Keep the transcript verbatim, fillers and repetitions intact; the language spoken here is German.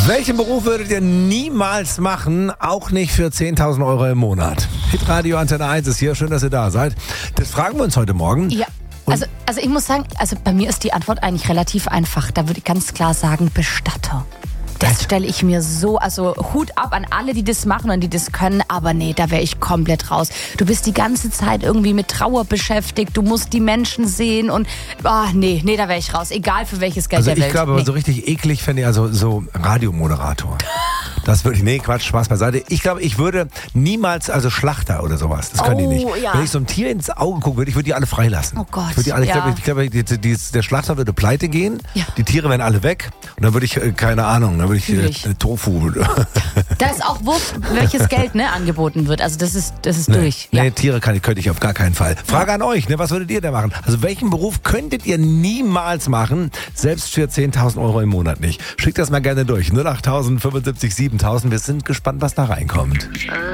Welchen Beruf würdet ihr niemals machen, auch nicht für zehntausend Euro im Monat? Hitradio Antenne eins ist hier, schön, dass ihr da seid. Das fragen wir uns heute Morgen. Ja, also, also ich muss sagen, also bei mir ist die Antwort eigentlich relativ einfach. Da würde ich ganz klar sagen, Bestatter. Das stelle ich mir so, also Hut ab an alle, die das machen und die das können, aber nee, da wäre ich komplett raus. Du bist die ganze Zeit irgendwie mit Trauer beschäftigt, du musst die Menschen sehen und, oh, nee, nee, da wäre ich raus, egal für welches Geld Also der ich Welt. glaube, nee. so richtig eklig fände ich also so Radiomoderator. Das würde ich, nee, Quatsch, Spaß beiseite. Ich glaube, ich würde niemals, also Schlachter oder sowas, das können die Oh, nicht. ja. Wenn ich so einem Tier ins Auge gucken würde, ich würde die alle freilassen. Oh Gott, Ich, würde die alle, ich ja. glaube, ich glaube die, die, die, der Schlachter würde pleite gehen, Ja. die Tiere wären alle weg und dann würde ich, äh, keine Ahnung, dann würde ich äh, Fühl ich. Tofu. Da ist auch wurscht, welches Geld ne, angeboten wird, also das ist, das ist Nee, durch. nee Ja. Tiere kann ich, könnte ich auf gar keinen Fall. Frage an euch, ne, was würdet ihr da machen? Also welchen Beruf könntet ihr niemals machen, selbst für zehntausend Euro im Monat nicht? Schickt das mal gerne durch. null acht fünfundsiebzig siebentausend, wir sind gespannt, was da reinkommt.